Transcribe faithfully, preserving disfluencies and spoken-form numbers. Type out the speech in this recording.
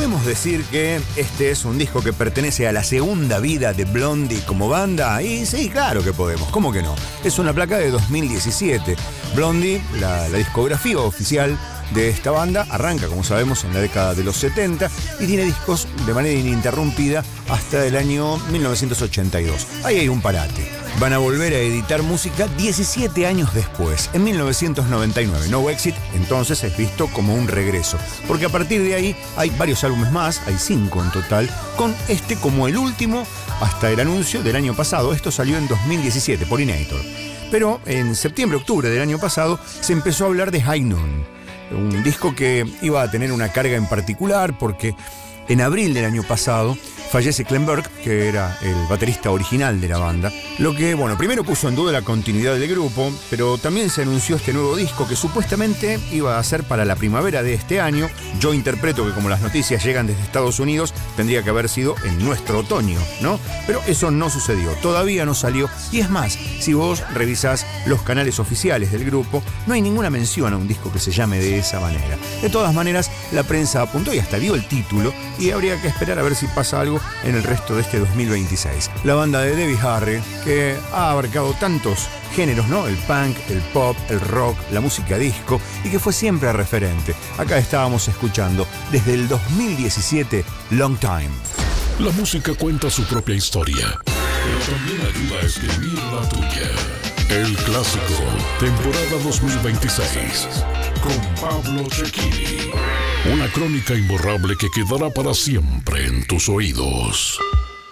¿podemos decir que este es un disco que pertenece a la segunda vida de Blondie como banda? Y sí, claro que podemos, ¿cómo que no? Es una placa de dos mil diecisiete. Blondie, la, la discografía oficial de esta banda, arranca, como sabemos, en la década de los setenta y tiene discos de manera ininterrumpida hasta el año mil novecientos ochenta y dos. Ahí hay un parate. Van a volver a editar música diecisiete años después, en mil novecientos noventa y nueve. No Exit, entonces, es visto como un regreso, porque a partir de ahí hay varios álbumes más, hay cinco en total, con este como el último hasta el anuncio del año pasado. Esto salió en dos mil diecisiete por Inator. Pero en septiembre-octubre del año pasado se empezó a hablar de High Noon, un disco que iba a tener una carga en particular porque en abril del año pasado fallece Clem Burke, que era el baterista original de la banda, lo que, bueno, primero puso en duda la continuidad del grupo, pero también se anunció este nuevo disco que supuestamente iba a ser para la primavera de este año. Yo interpreto que como las noticias llegan desde Estados Unidos, tendría que haber sido en nuestro otoño, ¿no? Pero eso no sucedió, todavía no salió, y es más, si vos revisás los canales oficiales del grupo, no hay ninguna mención a un disco que se llame de esa manera. De todas maneras, la prensa apuntó y hasta dio el título, y habría que esperar a ver si pasa algo en el resto de este dos mil veintiséis. La banda de Debbie Harry, que ha abarcado tantos géneros, ¿no? El punk, el pop, el rock, la música disco, y que fue siempre referente. Acá estábamos escuchando desde el dos mil diecisiete, Long Time. La música cuenta su propia historia, pero también ayuda a escribir la tuya. El Clásico, temporada dos mil veintiséis, con Pablo Cecchini. Una crónica imborrable que quedará para siempre en tus oídos.